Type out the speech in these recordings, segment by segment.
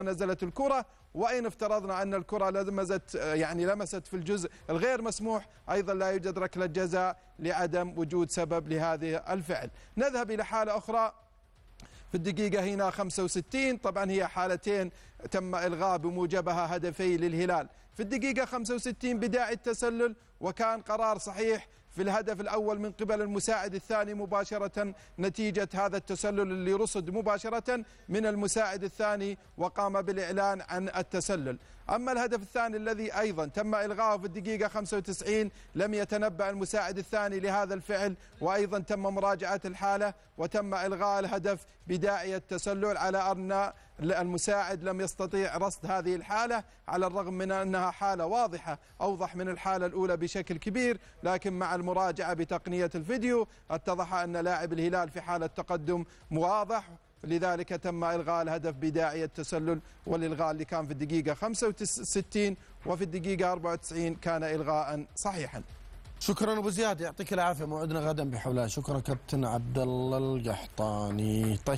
نزلت الكرة، وإن افترضنا أن الكرة لمست في الجزء الغير مسموح، أيضا لا يوجد ركلة جزاء لعدم وجود سبب لهذه الفعل. نذهب إلى حالة أخرى في الدقيقة هنا 65. طبعا هي حالتين تم إلغاء بموجبها هدفي للهلال. في الدقيقة 65 بداية التسلل، وكان قرار صحيح في الهدف الأول من قبل المساعد الثاني مباشرة نتيجة هذا التسلل اللي رصد مباشرة من المساعد الثاني وقام بالإعلان عن التسلل. أما الهدف الثاني الذي أيضا تم إلغاؤه في الدقيقة 95 لم يتنبأ المساعد الثاني لهذا الفعل، وأيضا تم مراجعة الحالة وتم إلغاء الهدف بداعي التسلل، على أن المساعد لم يستطيع رصد هذه الحالة، على الرغم من أنها حالة واضحة أوضح من الحالة الأولى بشكل كبير، لكن مع المراجعة بتقنية الفيديو اتضح أن لاعب الهلال في حالة تقدم واضح، لذلك تم إلغاء الهدف بداعي التسلل، والإلغاء اللي كان في الدقيقة 65 وفي الدقيقة 94 كان إلغاء صحيحا. شكرا ابو زياد، يعطيك العافيه، موعدنا غدا بحول الله. شكرا كابتن عبد الله القحطاني. طيب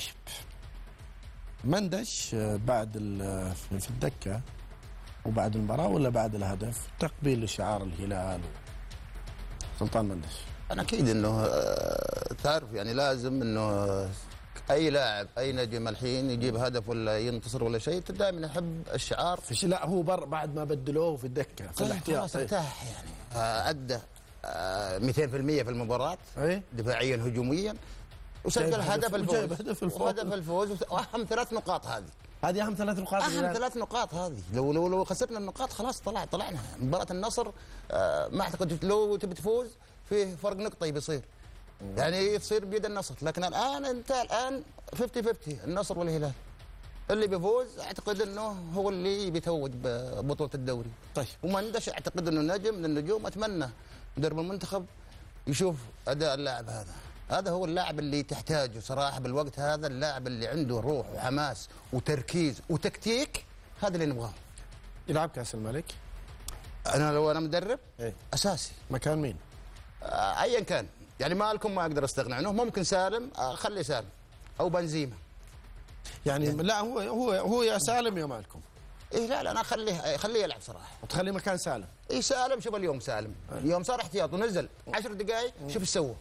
مندش بعد في الدكه وبعد المباراه ولا بعد الهدف تقبيل لشعار الهلال سلطان مندش؟ انا اكيد انه تعرف يعني لازم انه اي لاعب اي نجم الحين يجيب هدف ولا ينتصر ولا شيء دائما يحب الشعار. لا هو بعد ما بدلوه في الدكه في الاحتياط خلاص ارتاح يعني، ادى 200% في المباراه دفاعيا هجوميا، وسجل هدف الفوز وهدف الفوز، واهم 3 نقاط هذه اهم 3 نقاط، اهم 3 نقاط هذه. لو خسرنا النقاط خلاص طلعنا. مباراه النصر ما اعتقد لو تبي تفوز في فرق نقطه بيصير يعني تصير بيد النصر، لكن الان 50-50 النصر والهلال، اللي بيفوز اعتقد انه هو اللي بيتوج ببطوله الدوري. طيب ومندش اعتقد انه نجم من النجوم، اتمنى مدرب المنتخب يشوف اداء اللاعب هذا هو اللاعب اللي تحتاجه صراحه بالوقت هذا، اللاعب اللي عنده روح وحماس وتركيز وتكتيك، هذا اللي نبغاه. يلعب كاس الملك؟ لو انا مدرب اساسي. مكان مين؟ ايا كان يعني، مالكم ما اقدر استغنى عنه. ممكن سالم، خلي سالم او بنزيما يعني لا هو يا سالم يا مالكم. لا انا خليه يلعب صراحه. وتخليه مكان سالم؟ سالم. شوف اليوم سالم اليوم صار احتياط ونزل 10 دقائق، شوف ايش سوى.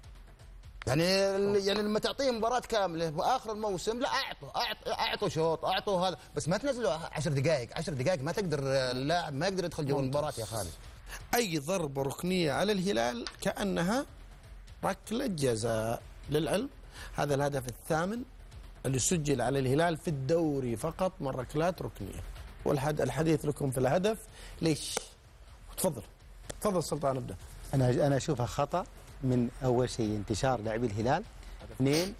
يعني لما تعطيه مباراه كامله واخر الموسم، لا اعطوا شوط، اعطوا هذا، بس ما تنزلوا 10 دقائق. 10 دقائق ما تقدر، اللاعب ما يقدر يدخل جوا المباراه يا خالد. اي ضربه ركنيه على الهلال كانها ركله جزاء. للعلم هذا الهدف الثامن اللي سجل على الهلال في الدوري فقط من ركلات ركنيه. والحديث لكم في الهدف ليش؟ تفضل سلطان ابدا. انا اشوفها خطا من اول شيء انتشار لاعبي الهلال، 2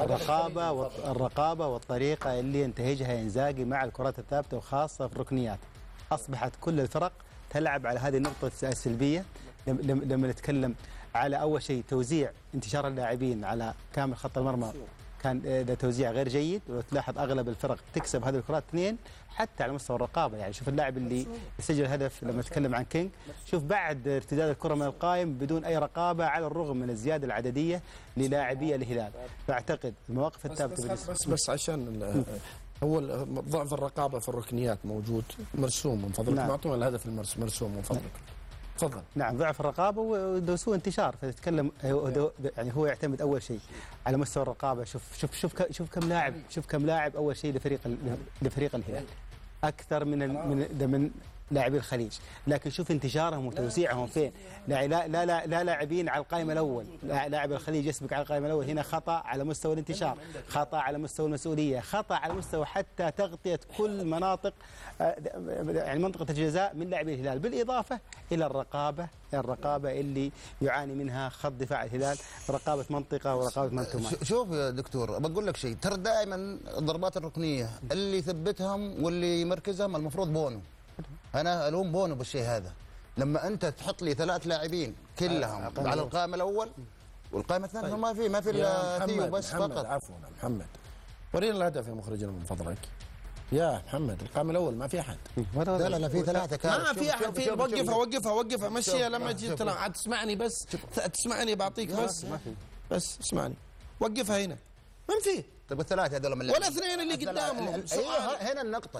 الرقابه والطريقه اللي ينتهجها انزاجي مع الكرات الثابته وخاصه في الركنيات. اصبحت كل الفرق تلعب على هذه النقطه السلبيه. لما نتكلم على اول شيء توزيع انتشار اللاعبين على كامل خط المرمى، كان ده توزيع غير جيد، وتلاحظ اغلب الفرق تكسب هذه الكرات. 2 حتى على مستوى الرقابه، يعني شوف اللاعب اللي سجل هدف لما نتكلم عن كينج، شوف بعد ارتداد الكره من القائم بدون اي رقابه، على الرغم من الزياده العدديه للاعبي الهلال. فاعتقد المواقف الثابته بس عشان هو ضعف الرقابه في الركنيات موجود مرسوم من فضلك. معطونا الهدف مرسوم من فضلك. تفضل. نعم، ضعف الرقابه وسوء انتشار. فنتكلم يعني هو يعتمد اول شيء على مستوى الرقابه. شوف كم لاعب اول شيء لفريق الهلال، اكثر من لاعبي الخليج، لكن شوف انتشارهم وتوزيعهم فين. لا لاعبين على القائمه الاول، لاعب الخليج يسبق على القائمه الاول. هنا خطا على مستوى الانتشار، خطا على مستوى المسؤوليه، خطا على مستوى حتى تغطيه كل مناطق يعني منطقه الجزاء من لاعبي الهلال، بالاضافه الى الرقابه اللي يعاني منها خط دفاع الهلال، رقابه منطقه ورقابه منتومات. شوف يا دكتور بقول لك شيء، ترى دائما الضربات الركنيه اللي يثبتهم واللي يمركزهم المفروض بونو. انا الوم بونو بالشيء هذا. لما انت تحط لي 3 لاعبين كلهم على القائمه الاول والقائمه الثانيه، طيب. ما في الا ثيو بس فقط. عفوا محمد، ورينا الهدف يا مخرجنا من فضلك يا محمد. القائمه الاول ما في احد. لا في 3 ما في احد. وقفها مشيها لما جيت تسمعني بس تسمعني بعطيك بس اسمعني. وقفها هنا. من في طيب الثلاثه هذول من ولا اثنين اللي قدامهم. ايوه هنا النقطه.